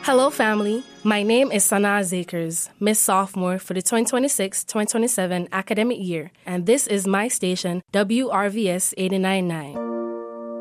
Hello, family. My name is Sanaa Zakers, Miss Sophomore for the 2026-2027 academic year, and this is my station, WRVS 89.9.